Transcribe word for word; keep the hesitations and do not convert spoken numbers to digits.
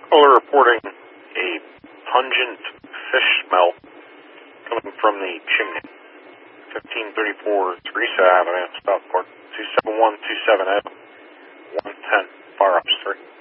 Caller reporting a pungent fish smell coming from the chimney. fifteen thirty-four Teresa Avenue, Southport. two seven one two seven one ten, fire ups three.